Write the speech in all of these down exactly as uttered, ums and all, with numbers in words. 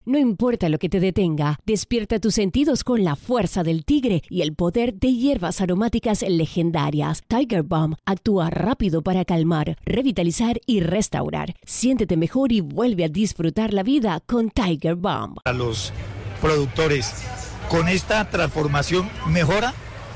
No importa lo que te detenga, despierta tus sentidos con la fuerza del tigre y el poder de hierbas aromáticas legendarias. Tiger Balm actúa rápido para calmar, revitalizar y restaurar. Siéntete mejor y vuelve a disfrutar la vida con Tiger Balm. A los productores, ¿con esta transformación mejora?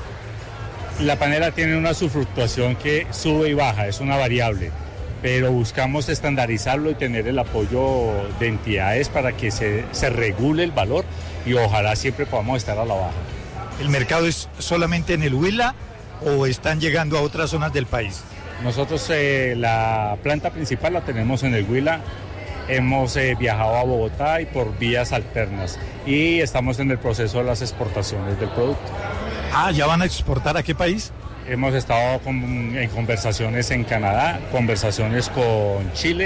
La panela tiene una subfluctuación que sube y baja, es una variable, pero buscamos estandarizarlo y tener el apoyo de entidades para que se, se regule el valor y ojalá siempre podamos estar a la baja. ¿El mercado es solamente en el Huila o están llegando a otras zonas del país? Nosotros eh, la planta principal la tenemos en el Huila, hemos eh, viajado a Bogotá y por vías alternas y estamos en el proceso de las exportaciones del producto. Ah, ¿ya van a exportar a qué país? Hemos estado con, en conversaciones en Canadá, conversaciones con Chile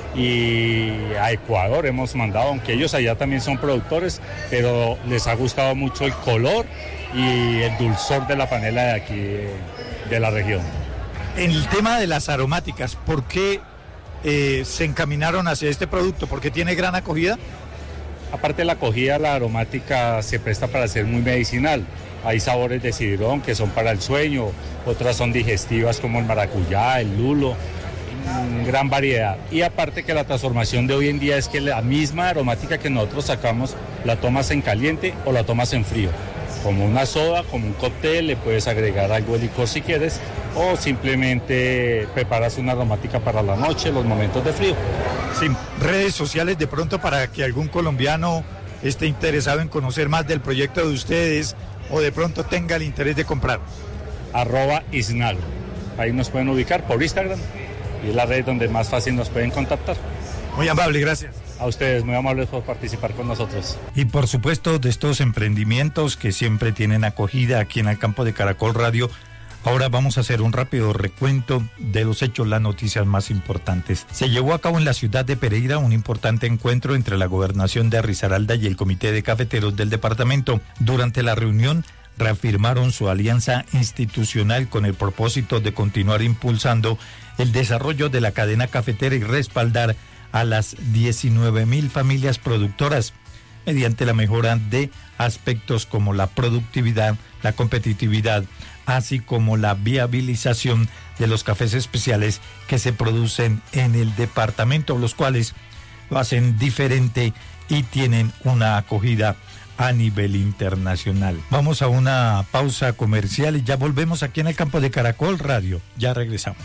y a Ecuador hemos mandado, aunque ellos allá también son productores, pero les ha gustado mucho el color y el dulzor de la panela de aquí, de la región. En el tema de las aromáticas, ¿por qué eh, se encaminaron hacia este producto? ¿Porque tiene gran acogida? Aparte de la acogida, la aromática se presta para ser muy medicinal. Hay sabores de cidrón que son para el sueño, otras son digestivas como el maracuyá, el lulo, gran variedad. Y aparte que la transformación de hoy en día es que la misma aromática que nosotros sacamos la tomas en caliente o la tomas en frío. Como una soda, como un cóctel, le puedes agregar algo de licor si quieres o simplemente preparas una aromática para la noche, los momentos de frío. Sí, redes sociales de pronto para que algún colombiano esté interesado en conocer más del proyecto de ustedes o de pronto tenga el interés de comprar. Arroba Isnal. Ahí nos pueden ubicar por Instagram y es la red donde más fácil nos pueden contactar. Muy amable, gracias. A ustedes, muy amables por participar con nosotros. Y por supuesto de estos emprendimientos que siempre tienen acogida aquí en el campo de Caracol Radio, ahora vamos a hacer un rápido recuento de los hechos, las noticias más importantes. Se llevó a cabo en la ciudad de Pereira un importante encuentro entre la gobernación de Risaralda y el comité de cafeteros del departamento. Durante la reunión reafirmaron su alianza institucional con el propósito de continuar impulsando el desarrollo de la cadena cafetera y respaldar a las diecinueve mil familias productoras mediante la mejora de aspectos como la productividad, la competitividad, así como la viabilización de los cafés especiales que se producen en el departamento, los cuales lo hacen diferente y tienen una acogida a nivel internacional. Vamos a una pausa comercial y ya volvemos aquí en el campo de Caracol Radio. Ya regresamos.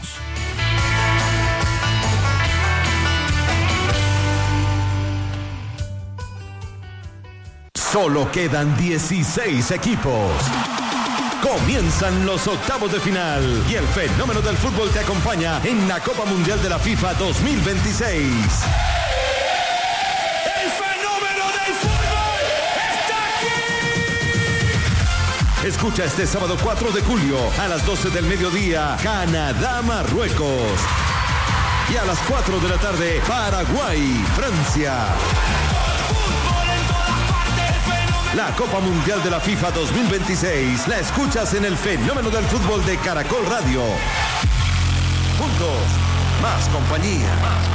Solo quedan dieciséis equipos. Comienzan los octavos de final y el fenómeno del fútbol te acompaña en la Copa Mundial de la FIFA dos mil veintiséis. ¡El fenómeno del fútbol está aquí! Escucha este sábado cuatro de julio a las doce del mediodía, Canadá-Marruecos. Y a las cuatro de la tarde, Paraguay-Francia. La Copa Mundial de la FIFA dos mil veintiséis la escuchas en el fenómeno del fútbol de Caracol Radio. Juntos, más compañía. Más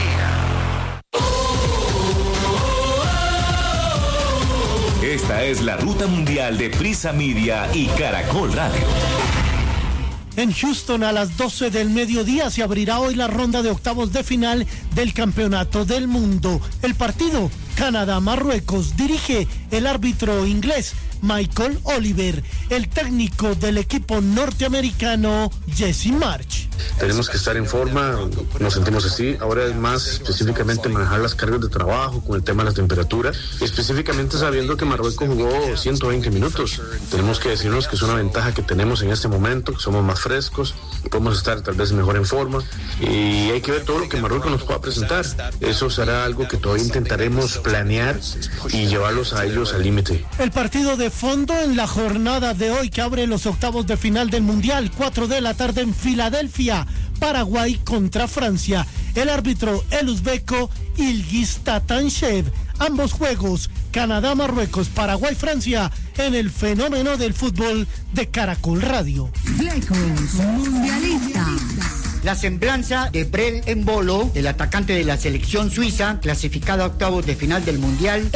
compañía. Esta es la ruta mundial de Prisa Media y Caracol Radio. En Houston a las doce del mediodía se abrirá hoy la ronda de octavos de final del Campeonato del Mundo. El partido Canadá-Marruecos dirige el árbitro inglés Michael Oliver, el técnico del equipo norteamericano Jesse March. Tenemos que estar en forma, nos sentimos así. Ahora es más específicamente manejar las cargas de trabajo con el tema de la temperatura, específicamente sabiendo que Marruecos jugó ciento veinte minutos. Tenemos que decirnos que es una ventaja que tenemos en este momento, que somos más frescos, podemos estar tal vez mejor en forma y hay que ver todo lo que Marruecos nos pueda presentar. Eso será algo que todavía intentaremos planear y llevarlos a ellos al límite. El partido de fondo en la jornada de hoy que abre los octavos de final del Mundial, cuatro de la tarde en Filadelfia, Paraguay contra Francia. El árbitro el uzbeco Ilgiz Tatanshev. Ambos juegos, Canadá-Marruecos, Paraguay-Francia, en el fenómeno del fútbol de Caracol Radio. Flecos Mundialista. La semblanza de Brel Embolo, el atacante de la selección suiza, clasificado a octavos de final del Mundial.